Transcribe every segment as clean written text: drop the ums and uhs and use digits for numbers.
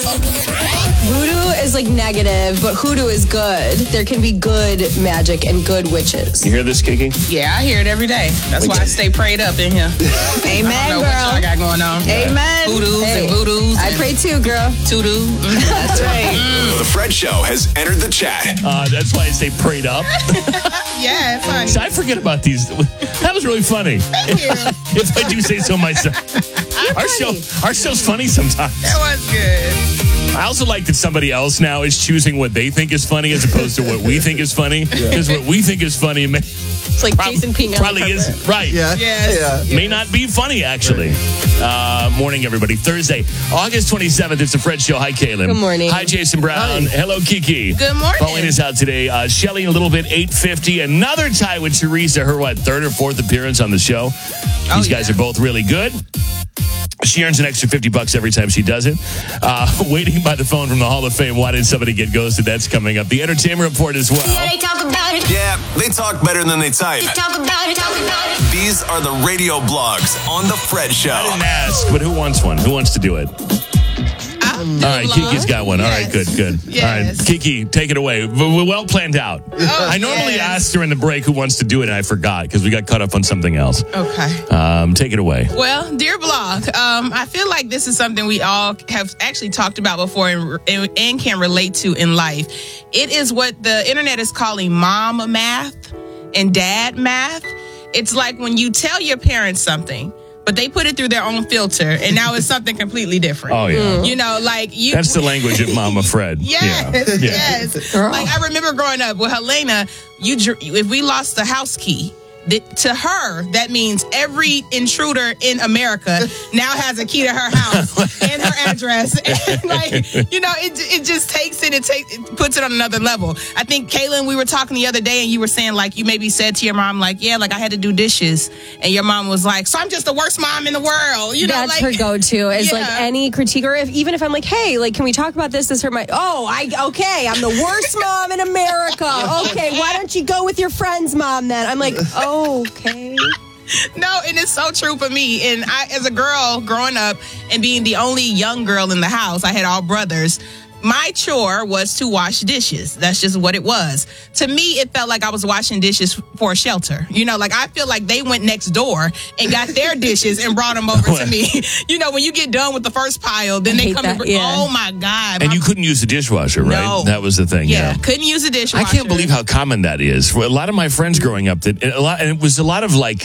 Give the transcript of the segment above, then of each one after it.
Voodoo is like negative, but hoodoo is good. There can be good magic and good witches. You hear this, Kiki? Yeah, I hear it every day. That's why I stay prayed up in here. Amen, I don't know girl. what y'all got going on. Amen. Hoodoos and voodoos. I pray too, girl. Tudu. That's right. The Fred Show has entered the chat. That's why I say prayed up. Yeah, it's funny. So I forget about these. That was really funny. If I do say so myself. Our show's funny sometimes. That was good. I also like that somebody else now is choosing what they think is funny as opposed to what we think is funny. Because what we think is funny It's like Jason Ping on probably the carpet. is right. Yes. May not be funny, actually. Morning, everybody. Thursday, August 27th. It's the Fred Show. Hi, Kaylin. Good morning. Hi, Jason Brown. Hi. Hello, Kiki. Good morning. Calling us out today. Shelly, a little bit, 8:50. Another tie with Teresa. Her, third or fourth appearance on the show. These guys are both really good. She earns an extra $50 every time she does it. Waiting by the phone from the Hall of Fame. Why did somebody get ghosted? That's coming up. The entertainment report as well. Yeah, they talk about it. Yeah, they talk better than they type. They talk about it, talk about it. These are the radio blogs on The Fred Show. I didn't ask, but who wants one? Who wants to do it? All right, Kiki's got one. All right, good. Yes. All right, Kiki, take it away. We're well planned out. I normally ask during the break who wants to do it, and I forgot because we got caught up on something else. Okay. Take it away. Well, dear blog, I feel like this is something we all have actually talked about before and can relate to in life. It is what the internet is calling mom math and dad math. It's like when you tell your parents something, but they put it through their own filter, and now it's something completely different. Oh, yeah. You know, like you. That's the language of Mama Fred. Yes, Yeah. yes. Girl. Like I remember growing up with Helena, if we lost the house key, to her, that means every intruder in America now has a key to her house and her address. And it just takes it, it puts it on another level. I think, Kaylin, we were talking the other day and you were saying, like, you maybe said to your mom, like, yeah, like I had to do dishes. And your mom was like, so I'm just the worst mom in the world. You know, That's like, her go-to is Yeah. like any critique, or even if I'm like, hey, like, can we talk about this? This hurt my, okay, I'm the worst mom in America. Okay, why don't you go with your friend's mom then? I'm like, okay. No, and it's so true for me. And I, as a girl growing up and being the only young girl in the house, I had all brothers. My chore was to wash dishes. That's just what it was. To me, it felt like I was washing dishes for a shelter. You know, like I feel like they went next door and got their dishes and brought them over to me. You know, when you get done with the first pile, then they come and bring, oh my God. And you couldn't use the dishwasher, right? No. That was the thing. Yeah, couldn't use a dishwasher. I can't believe how common that is. For a lot of my friends growing up, and it was a lot of like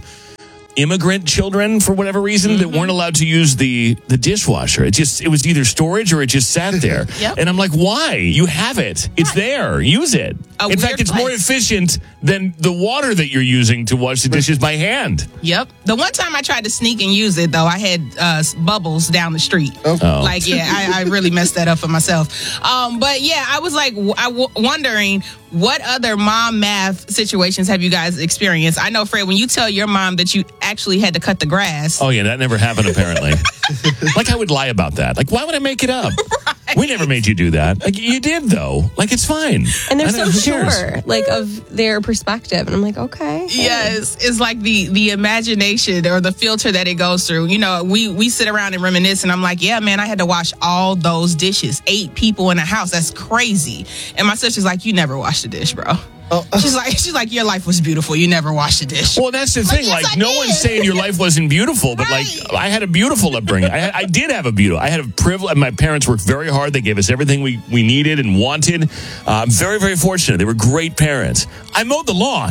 immigrant children, for whatever reason, that weren't allowed to use the dishwasher. It was either storage or it just sat there. Yep. And I'm like, why? You have it. It's there. Use it. In fact, it's more efficient than the water that you're using to wash the dishes by hand. Yep. The one time I tried to sneak and use it, though, I had bubbles down the street. Oh. Like, yeah, I really messed that up for myself. But yeah, I was like, wondering what other mom math situations have you guys experienced? I know, Fred, when you tell your mom that you actually had to cut the grass. Oh, yeah, that never happened, apparently. Like, I would lie about that. Like, why would I make it up? Right. We never made you do that. Like, you did, though. Like, it's fine. And they're I so don't know, who cares? sure, like, of their perspective. And I'm like, okay. Yes, it's like the imagination or the filter that it goes through. You know, we sit around and reminisce, and I'm like, yeah, man, I had to wash all those dishes. 8 people in a house. That's crazy. And my sister's like, you never washed a dish, bro. Oh. She's like, your life was beautiful. You never washed a dish. Well, that's the thing. Yes, like, I no did. one's saying your life wasn't beautiful, but Right. like, I had a beautiful upbringing. I did have a beautiful. I had a privilege. My parents worked very hard. They gave us everything we needed and wanted. I'm very, very fortunate. They were great parents. I mowed the lawn,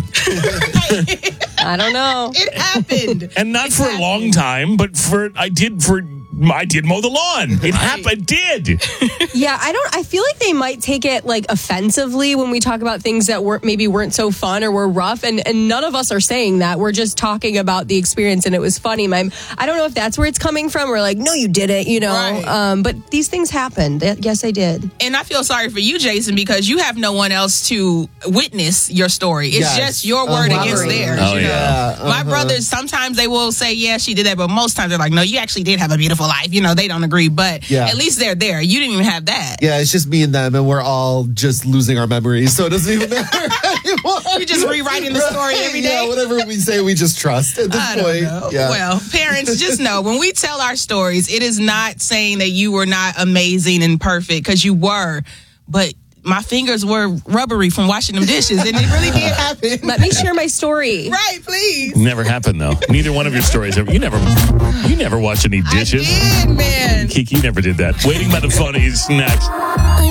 I don't know. It happened. and not for a long time, but I did mow the lawn. It happened. Did. Yeah, I feel like they might take it like offensively when we talk about things that weren't so fun or were rough, and none of us are saying that. We're just talking about the experience, and it was funny. I don't know if that's where it's coming from. We're like, no, you didn't, you know. Right. But these things happened. Yes, I did. And I feel sorry for you, Jason, because you have no one else to witness your story. It's just your word against theirs. Oh, you know? yeah. My brothers, sometimes they will say, yeah, she did that, but most times they're like, no, you actually did have a beautiful life. You know, they don't agree, but at least they're there. You didn't even have that. Yeah, it's just me and them, and we're all just losing our memories, so it doesn't even matter. anymore. You're just rewriting the story every day. Yeah, whatever we say, we just trust at this I don't point. know. Yeah. Well, parents, just know when we tell our stories, it is not saying that you were not amazing and perfect, because you were, but my fingers were rubbery from washing them dishes, and it really did happen. Let me share my story. Right, please. Never happened though. Neither one of your stories ever. You never wash any dishes. I did, man. Kiki never did that. Waiting by the phone is next.